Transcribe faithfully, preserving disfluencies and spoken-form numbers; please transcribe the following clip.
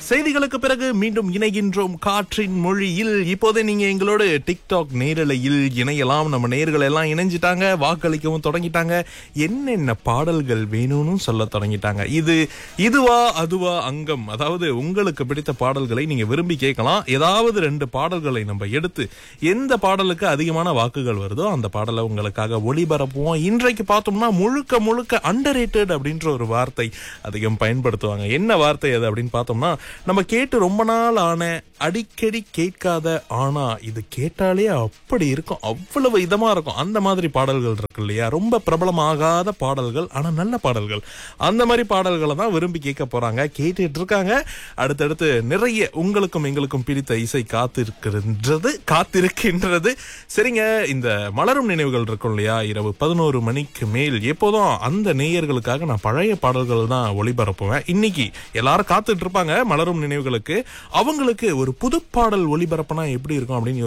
செய்திகளுக்கு பிறகு மீண்டும் இணைகின்றோம் காற்றின் மொழியில். இப்போதே நீங்க எங்களோட டிக்டாக் நேரலையில் இணையலாம். நம்ம நேர்கள் எல்லாம் இணைஞ்சிட்டாங்க, வாக்களிக்கவும் தொடங்கிட்டாங்க, என்னென்ன பாடல்கள் வேணும்னு சொல்ல தொடங்கிட்டாங்க. இது இதுவா அதுவா அங்கம், அதாவது உங்களுக்கு பிடித்த பாடல்களை நீங்க விரும்பி கேட்கலாம். ஏதாவது ரெண்டு பாடல்களை நம்ம எடுத்து எந்த பாடலுக்கு அதிகமான வாக்குகள் வருதோ அந்த பாடலை உங்களுக்காக ஒளிபரப்புவோம். இன்றைக்கு பார்த்தோம்னா முழுக்க முழுக்க அண்டர்ரேட்டட் அப்படின்ற ஒரு வார்த்தை அதிகம் பயன்படுத்துவாங்க. என்ன வார்த்தை அது அப்படின்னு பார்த்தோம்னா, நம்ம கேட்டு ரொம்ப நாள் ஆன, அடிக்கடி கேட்காத, ஆனா இது கேட்டாலே அப்படி இருக்கும், அவ்வளவு இதமா இருக்கும், அந்த மாதிரி பாடல்கள் இருக்கு இல்லையா? ரொம்ப பிரபலமாகாத பாடல்கள், ஆனா நல்ல பாடல்கள். அந்த மாதிரி பாடல்களை தான் விரும்பி கேட்க போறாங்க, கேட்டுட்டு இருக்காங்க. அடுத்தடுத்து நிறைய உங்களுக்கும் எங்களுக்கும் பிடித்த இசை காத்திருக்கின்றது காத்திருக்கின்றது சரிங்க. இந்த மலரும் நினைவுகள் இருக்கும் இல்லையா, இரவு பதினோரு மணிக்கு மேல் எப்போதும் அந்த நேயர்களுக்காக நான் பழைய பாடல்கள் தான் ஒளிபரப்புவேன். இன்னைக்கு எல்லாரும் காத்துட்டு இருப்பாங்க மலரும் நினைவுகளுக்கு. அவங்களுக்கு ஒரு புது பாடல் ஒளிபரப்புனா எப்படி இருக்கும் அப்படின்னு